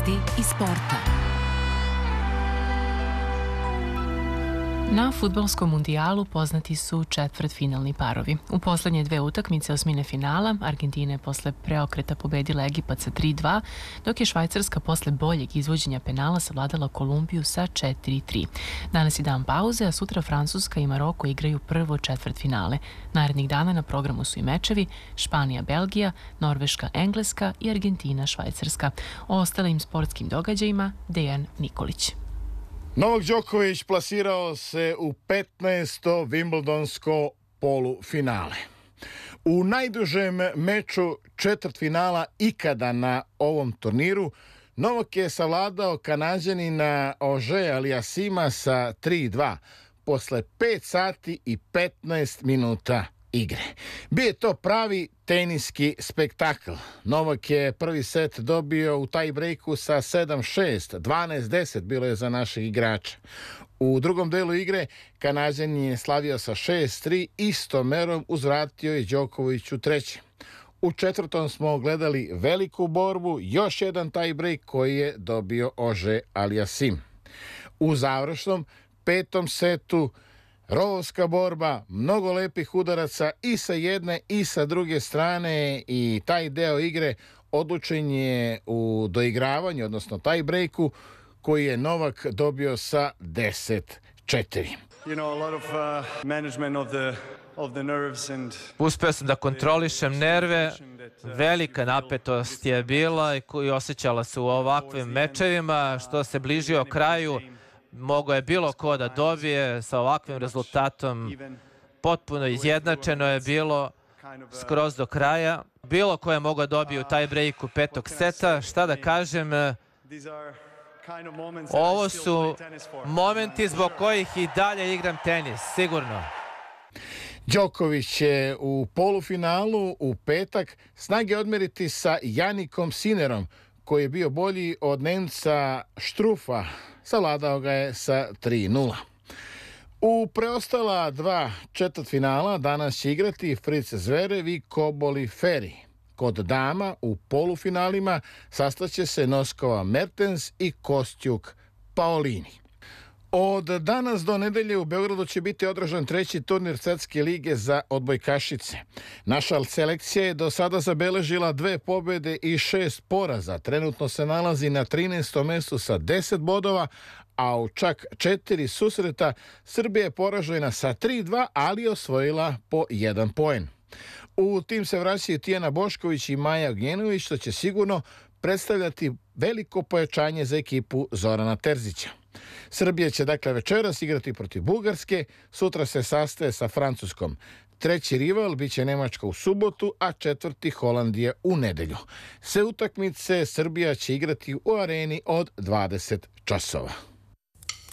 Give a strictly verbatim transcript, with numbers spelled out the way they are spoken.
Vesti iz sporta. Na fudbalskom mundijalu poznati su četvrtfinalni parovi. U poslednje dve utakmice osmine finala Argentina je posle preokreta pobedila Egipat sa tri dva, dok je Švajcarska posle boljeg izvođenja penala savladala Kolumbiju sa četiri tri. Danas je dan pauze, a sutra Francuska i Maroko igraju prvo četvrtfinale. Narednih dana na programu su i mečevi Španija, Belgija, Norveška, Engleska i Argentina, Švajcarska. O ostalim sportskim događajima Dejan Nikolić. Novak Đoković plasirao se u petnaesto Wimbledonsko polufinale. U najdužem meču četvrtfinala ikada na ovom turniru Novak je savladao Kanađanina Ože Aliasima sa tri dva posle pet sati i petnaest minuta igre. Bio je to pravi teniski spektakl. Novak je prvi set dobio u taj breaku sa sedam šest, dvanaest deset bilo je za našeg igrača. U drugom delu igre Kanađanin je slavio sa šest tri, istom merom uzvratio je Đoković u treći. U četvrtom smo gledali veliku borbu, još jedan taj break koji je dobio Ože Aliasim. U završnom petom setu rovovska borba, mnogo lepih udaraca i sa jedne i sa druge strane i taj deo igre odlučen je u doigravanju, odnosno taj breaku koji je Novak dobio sa deset četiri. Uspeo sam da kontrolišem nerve, velika napetost je bila i osjećala se u ovakvim mečevima, što se bližio kraju. Mogo je bilo ko da dobije sa ovakvim rezultatom. Potpuno izjednačeno je bilo skroz do kraja. Bilo ko je mogao dobiti u taj breaku petog seta. Šta da kažem, ovo su momenti zbog kojih i dalje igram tenis, sigurno. Đoković će u polufinalu u petak snage odmeriti sa Janikom Sinerom, koji je bio bolji od Nemca Štrufa. Savladao ga je sa tri nula. U preostala dva četvrtfinala danas će igrati Fritz Zverev i Koboli Ferri. Kod dama u polufinalima sastaće se Noskova Mertens i Kostjuk Paolini. Od danas do nedelje u Beogradu će biti održan treći turnir Svetske lige za odbojkašice. Naša selekcija je do sada zabeležila dve pobjede i šest poraza. Trenutno se nalazi na trinaestom mestu sa deset bodova, a u čak četiri susreta Srbija je poražena sa tri dva, ali osvojila po jedan poen. U tim se vraćaju Tijana Bošković i Maja Ognjenović, što će sigurno predstavljati veliko pojačanje za ekipu Zorana Terzića. Srbija će dakle večeras igrati protiv Bugarske, sutra se sastaje sa Francuskom. Treći rival biće Nemačka u subotu, a četvrti Holandija u nedelju. Sve utakmice Srbija će igrati u areni od dvadeset časova.